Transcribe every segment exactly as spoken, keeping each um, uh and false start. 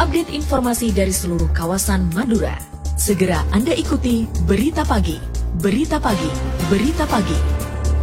update informasi dari seluruh kawasan Madura. Segera Anda ikuti Berita Pagi, Berita Pagi, Berita Pagi.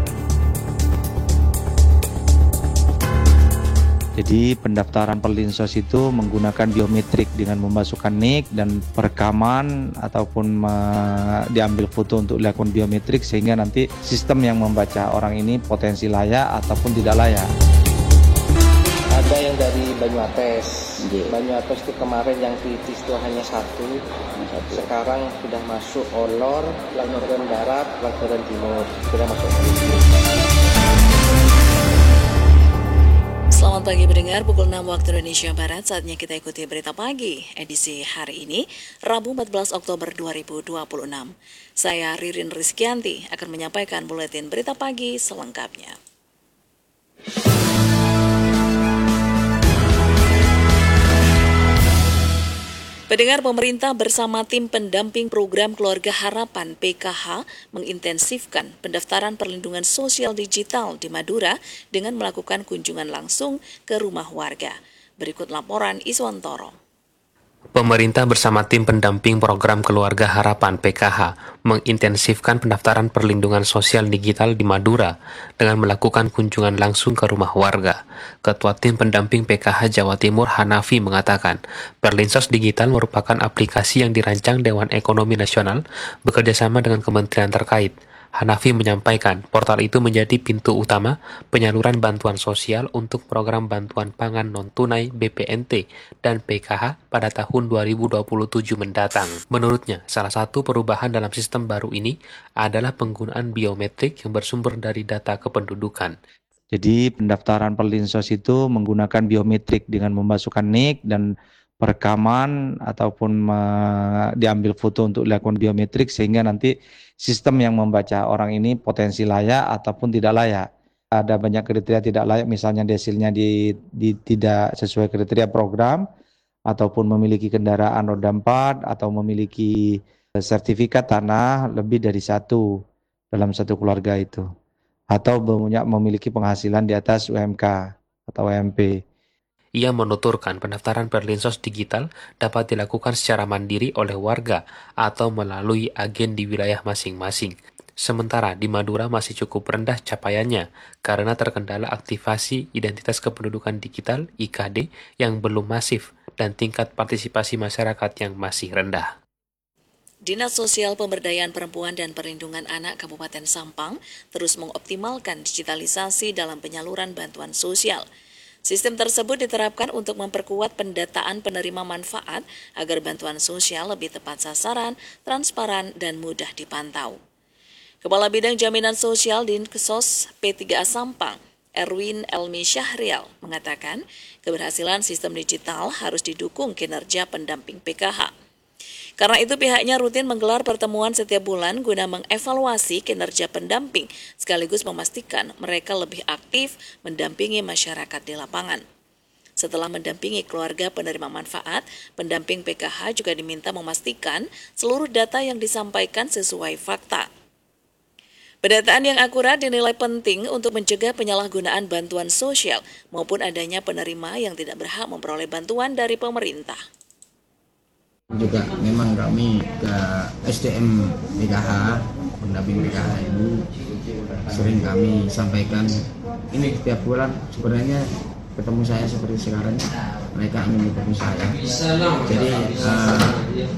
Jadi pendaftaran Perlinsos itu menggunakan biometrik dengan memasukkan nik dan perekaman ataupun me- diambil foto untuk dilakukan biometrik sehingga nanti sistem yang membaca orang ini potensi layak ataupun tidak layak. Ada yang dari Banyuates, yeah. Banyuates itu kemarin yang kritis itu hanya satu, satu. Sekarang sudah masuk Olor, Pelanggaran Barat, Pelanggaran Timur, sudah masuk. Selamat pagi pendengar, pukul enam waktu Indonesia Barat, saatnya kita ikuti Berita Pagi, edisi hari ini, Rabu empat belas Oktober dua ribu dua puluh enam. Saya Ririn Rizkianti akan menyampaikan buletin Berita Pagi selengkapnya. Pendengar, pemerintah bersama tim pendamping program Keluarga Harapan P K H mengintensifkan pendaftaran perlindungan sosial digital di Madura dengan melakukan kunjungan langsung ke rumah warga. Berikut laporan Iswantoro. Pemerintah bersama tim pendamping program Keluarga Harapan P K H mengintensifkan pendaftaran perlindungan sosial digital di Madura dengan melakukan kunjungan langsung ke rumah warga. Ketua tim pendamping P K H Jawa Timur Hanafi mengatakan, Perlinsos Digital merupakan aplikasi yang dirancang Dewan Ekonomi Nasional bekerjasama dengan kementerian terkait. Hanafi menyampaikan, portal itu menjadi pintu utama penyaluran bantuan sosial untuk program bantuan pangan non-tunai B P N T dan P K H pada tahun dua ribu dua puluh tujuh mendatang. Menurutnya, salah satu perubahan dalam sistem baru ini adalah penggunaan biometrik yang bersumber dari data kependudukan. Jadi pendaftaran Perlinsos itu menggunakan biometrik dengan memasukkan nik dan perekaman ataupun me- diambil foto untuk dilakukan biometrik sehingga nanti sistem yang membaca orang ini potensi layak ataupun tidak layak. Ada banyak kriteria tidak layak, misalnya desilnya di, di, tidak sesuai kriteria program ataupun memiliki kendaraan roda empat atau memiliki sertifikat tanah lebih dari satu dalam satu keluarga itu. Atau memiliki penghasilan di atas U M K atau U M P. Ia menuturkan pendaftaran Perlinsos Digital dapat dilakukan secara mandiri oleh warga atau melalui agen di wilayah masing-masing. Sementara di Madura masih cukup rendah capaiannya karena terkendala aktivasi identitas kependudukan digital I K D yang belum masif dan tingkat partisipasi masyarakat yang masih rendah. Dinas Sosial Pemberdayaan Perempuan dan Perlindungan Anak Kabupaten Sampang terus mengoptimalkan digitalisasi dalam penyaluran bantuan sosial. Sistem tersebut diterapkan untuk memperkuat pendataan penerima manfaat agar bantuan sosial lebih tepat sasaran, transparan, dan mudah dipantau. Kepala Bidang Jaminan Sosial Dinkesos P tiga A Sampang, Erwin Elmi Syahrial, mengatakan keberhasilan sistem digital harus didukung kinerja pendamping P K H. Karena itu pihaknya rutin menggelar pertemuan setiap bulan guna mengevaluasi kinerja pendamping sekaligus memastikan mereka lebih aktif mendampingi masyarakat di lapangan. Setelah mendampingi keluarga penerima manfaat, pendamping P K H juga diminta memastikan seluruh data yang disampaikan sesuai fakta. Pendataan yang akurat dinilai penting untuk mencegah penyalahgunaan bantuan sosial maupun adanya penerima yang tidak berhak memperoleh bantuan dari pemerintah. Juga memang kami ke S D M P K H, pendamping P K H itu sering kami sampaikan ini setiap bulan sebenarnya ketemu saya seperti sekarang mereka ingin ketemu saya. Jadi uh,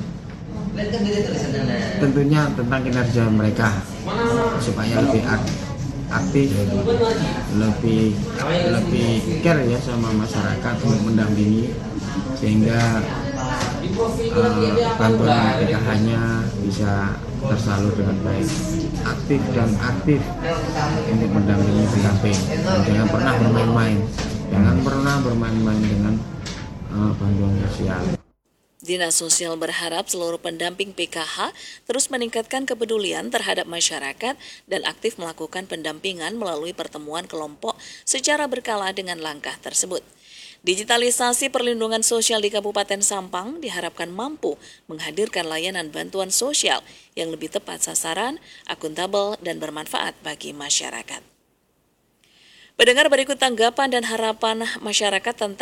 tentunya tentang kinerja mereka supaya lebih aktif, lebih lebih care ya sama masyarakat untuk mendampingi sehingga Uh, bantuan P K H-nya bisa tersalur dengan baik, aktif dan aktif untuk mendampingi pendamping. Dan jangan pernah bermain-main, jangan pernah bermain-main dengan uh, bantuan sosial. Dinas Sosial berharap seluruh pendamping P K H terus meningkatkan kepedulian terhadap masyarakat dan aktif melakukan pendampingan melalui pertemuan kelompok secara berkala dengan langkah tersebut. Digitalisasi perlindungan sosial di Kabupaten Sampang diharapkan mampu menghadirkan layanan bantuan sosial yang lebih tepat sasaran, akuntabel, dan bermanfaat bagi masyarakat. Pendengar, berikut tanggapan dan harapan masyarakat tentang